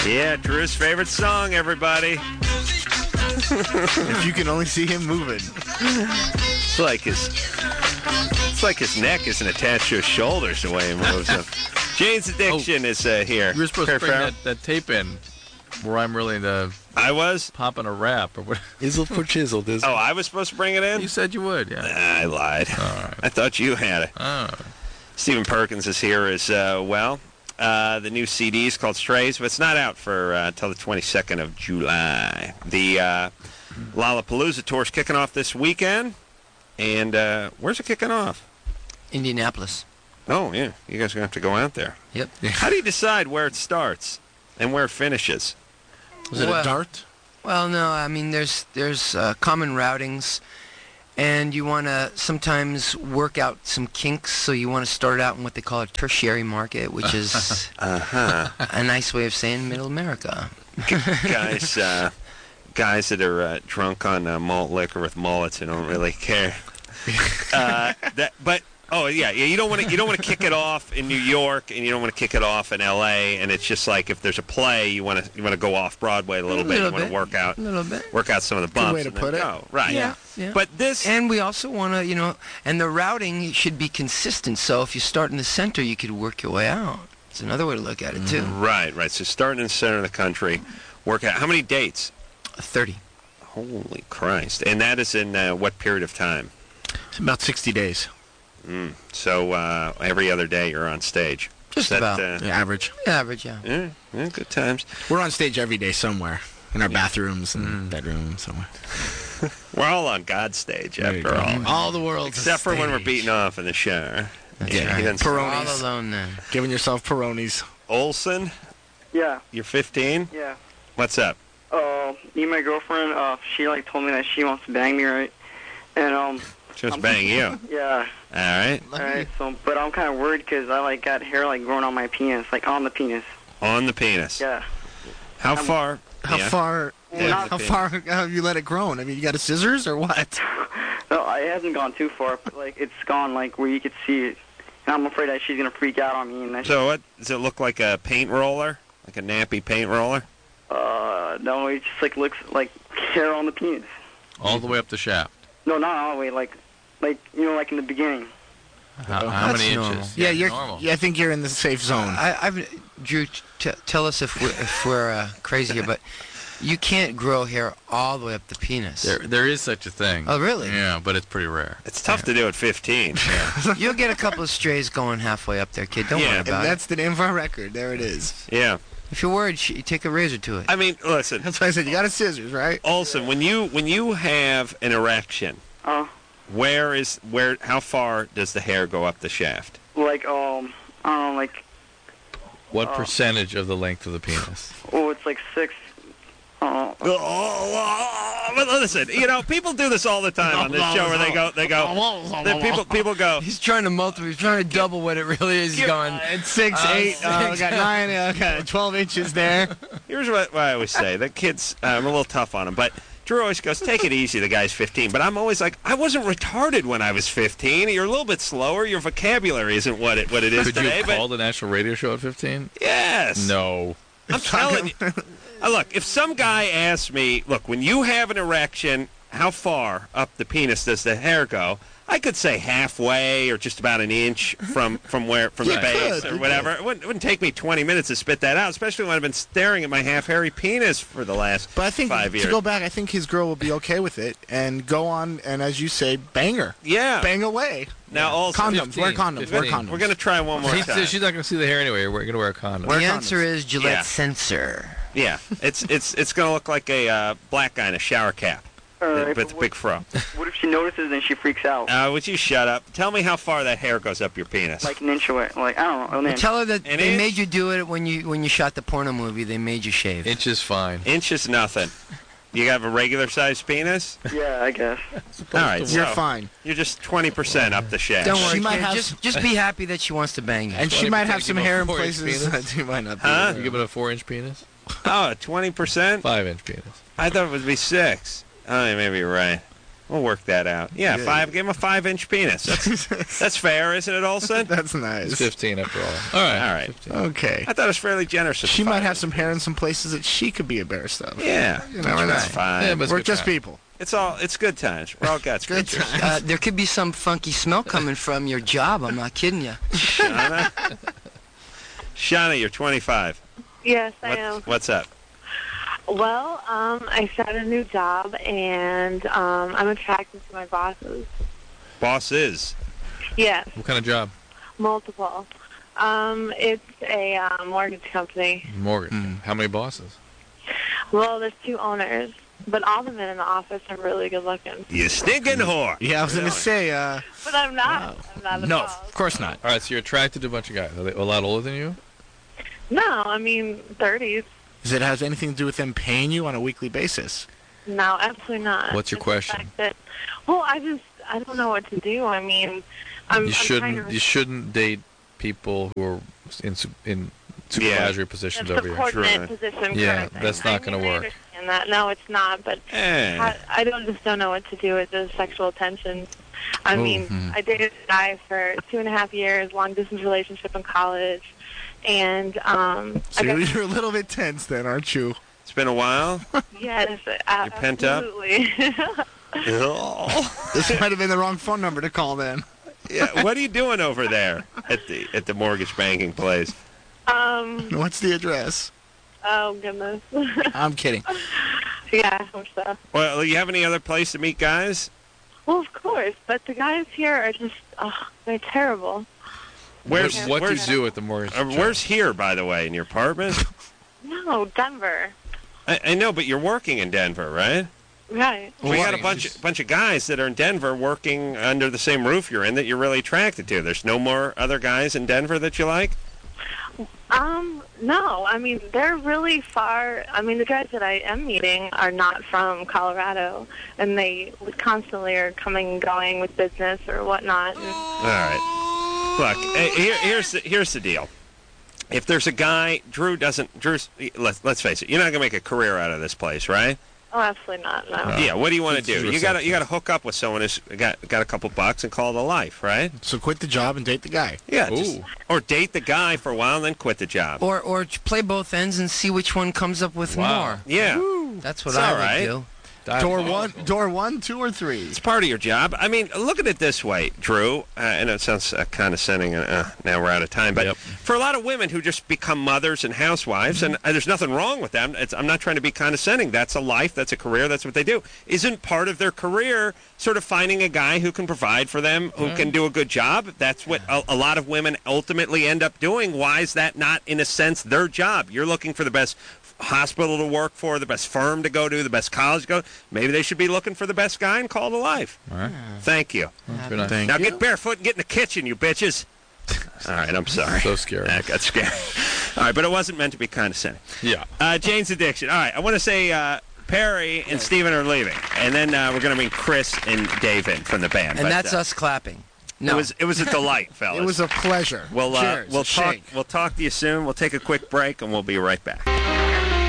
Yeah, Drew's favorite song, everybody. If you can only see him moving. It's like his neck isn't attached to his shoulders the way he moves them. Jane's Addiction is here. You were supposed to Kurt bring Farrell. that tape in where I'm really I was? popping a rap or what. Izzle for chiseled, is Oh, I was supposed to bring it in? You said you would, yeah. I lied. All right. I thought you had it. Oh. Stephen Perkins is here as well. The new CD is called Strays, but it's not out for until the 22nd of July. The Lollapalooza tour is kicking off this weekend. And where's it kicking off? Indianapolis. Oh, yeah. You guys are going to have to go out there. Yep. How do you decide where it starts and where it finishes? Was it a Well- dart? Well, no, I mean, there's common routings, and you want to sometimes work out some kinks, so you want to start out in what they call a tertiary market, which is a nice way of saying middle America. Guys that are drunk on malt liquor with mullets and don't really care. You don't want to kick it off in New York, and you don't want to kick it off in L.A. And it's just like if there's a play, you want to go off Broadway a little bit. You want to work out some of the bumps. way to and then put it. go. Right. Yeah. But this. And we also want to, and the routing should be consistent. So if you start in the center, you could work your way out. It's another way to look at it, too. Right. So starting in the center of the country, work out. How many dates? 30. Holy Christ! And that is in what period of time? It's about 60 days. So every other day you're on stage. Just about. Average. Average, yeah. Yeah, good times. We're on stage every day somewhere. In our bathrooms and bedrooms somewhere. We're all on God's stage There you after go. all. All the world's Except for when we're stage. beating off in the shower. That's Yeah, right. he doesn't- All Peronis. alone then. Giving yourself Peronis. Olson, Yeah, you're 15? yeah. What's up? Me and my girlfriend, she told me that she wants to bang me, right? And She wants to bang you. yeah. All right. Alright, but I'm kind of worried because I got hair growing on my penis, on the penis. On the penis. Yeah. How far? How Yeah. far? Yeah. How far have you let it grow? I mean, you got a scissors or what? No, it hasn't gone too far, but it's gone where you could see it. And I'm afraid that she's gonna freak out on me. And So what, does it look like a paint roller? Like a nappy paint roller? no, it just looks like hair on the penis. All the way up the shaft. No, not all the way, like in the beginning. How That's many normal. inches? Yeah, you're. normal. Yeah, I think you're in the safe zone. Drew, tell us if we're crazy here, but you can't grow hair all the way up the penis. There is such a thing. Oh, really? Yeah, but it's pretty rare. It's tough to do at 15. You'll get a couple of strays going halfway up there, kid. Don't Yeah, worry and And about that's the name of our record. There it is. Yeah. it. If you're worried, take a razor to it. I mean, listen, That's why I said you got a scissors, right? Olson, when you have an erection, how far does the hair go up the shaft? I don't know, What percentage of the length of the penis? it's 6. But listen, people do this all the time on this show where people go, He's trying to multiply. He's trying to double what it really is. He's going. It's 6, 8. We got 9. Got 12 inches there. here's what I always say. The kids, I'm a little tough on them, but Drew always goes, take it easy, the guy's 15. But I'm always like, I wasn't retarded when I was 15. You're a little bit slower. Your vocabulary isn't what it is Could you today. have But called a national radio show at 15? yes. No. I'm telling you. Look, if some guy asks me, look, when you have an erection, how far up the penis does the hair go? I could say halfway or just about an inch from the base or whatever. It wouldn't take me 20 minutes to spit that out, especially when I've been staring at my half-hairy penis for the last But I think 5 years. to go back, I think his girl will be okay with it and go on and, as you say, bang her. Yeah. Bang away. Now also, Condoms. Wear condoms. 15. Wear condoms. we're going to try one more time. She's not going to see the hair anyway. We're going to wear a condom. The condoms. answer is Gillette Yeah. Sensor. Yeah, it's going to look like a black guy in a shower cap Alright, with a big fro. what if she notices and she freaks out? Would you shut up? Tell me how far that hair goes up your penis. An inch away. I don't know. An inch. Tell her that An they inch? made you do it when you shot the porno movie. They made you shave. Inch is fine. Inch is nothing. You have a regular-sized penis? Yeah, I guess. All right, You're so fine. you're just 20% up the shaft. Don't worry, She might kid. have Just be happy that she wants to bang you. And she might have 20% some give hair a in 4-inch places penis? that you might not be. Huh? You give it a 4-inch penis? Oh, 20%? 5-inch penis. I thought it would be 6. Oh, maybe you're right. We'll work that out. Yeah, Yeah. give him a 5-inch penis. That's fair, isn't it, Olsen? That's It's nice. 15 after all. All right. All right. 15. Okay. I thought it was fairly generous. She might have some hair in some places that she could be embarrassed of. Yeah, You never that's know. fine. Yeah, but it's We're good just time. people. It's good times. We're all God's Good creatures. times. There could be some funky smell coming from your job. I'm not kidding you. Shauna, you're 25. Yes, I am. What's up? Well, I started a new job, and I'm attracted to my bosses. Bosses. Yes, What kind of job? multiple. It's a mortgage company. Mortgage. Hmm. How many bosses? Well, there's 2 owners, but all the men in the office are really good looking. You stinking whore. Yeah, I was going to say, But I'm not. I'm not at no, all. of course not. All right, so you're attracted to a bunch of guys. Are they a lot older than you? No, I mean 30s. Does it have anything to do with them paying you on a weekly basis? No, absolutely not. What's your It's the question? fact that- well, I don't know what to do. I mean, I'm You trying to shouldn't date people who are in supervisory positions It's over a here. coordinate Right. position. Yeah, kind of thing. that's not I gonna mean, I work. understand that. No, it's not. But I just don't know what to do with the sexual tension. I mean, I dated a guy for 2.5 years, long distance relationship in college, and So I got you're a little bit tense then, aren't you? It's been a while. yes, You're pent up? absolutely. This might have been the wrong phone number to call then. Yeah. What are you doing over there at the mortgage banking place? What's the address? Oh goodness. I'm kidding. Yeah, I hope so. Well, you have any other place to meet guys? Well, of course, but the guys here are just, they're terrible. What do you where's do at the mortgage? where's here, by the way, in your apartment? No, Denver. I know, but you're working in Denver, right? Right. We got a bunch of guys that are in Denver working under the same roof you're in that you're really attracted to. There's no more other guys in Denver that you like? No, I mean, they're really far. I mean, the guys that I am meeting are not from Colorado, and they constantly are coming and going with business or whatnot. And, All right. Look, here's the deal. If there's a guy, Drew's, let's face it, you're not going to make a career out of this place, right? oh, absolutely not, no. Yeah, what do you want to It's do? You got to hook up with someone who's got a couple bucks and call it a life, right? So quit the job and date the guy. Yeah, Ooh. or date the guy for a while and then quit the job. Or play both ends and see which one comes up with Wow. more. Yeah. That's what It's I all would right. do. Door one, 2, or 3. It's part of your job. I mean, look at it this way, Drew. And it sounds condescending. Now we're out of time. But Yep. for a lot of women who just become mothers and housewives, and there's nothing wrong with them. I'm not trying to be condescending. That's a life. That's a career. That's what they do. Isn't part of their career sort of finding a guy who can provide for them, who can do a good job? That's what a lot of women ultimately end up doing. Why is that not, in a sense, their job? You're looking for the best hospital to work for, the best firm to go to, the best college to go. Maybe they should be looking for the best guy and call it a life. All right. Thank you. That's very nice. Thank Now you. get barefoot and get in the kitchen, you bitches. All right, I'm sorry. So scary. That got scary. All right, but it wasn't meant to be condescending. Yeah. Jane's Addiction. All right, I want to say Perry and Steven are leaving, and then we're going to bring Chris and Dave in from the band. And But, that's us clapping. No. It was a delight, fellas. It was a pleasure. We'll Cheers. talk. Shake. We'll talk to you soon. We'll take a quick break, and we'll be right back.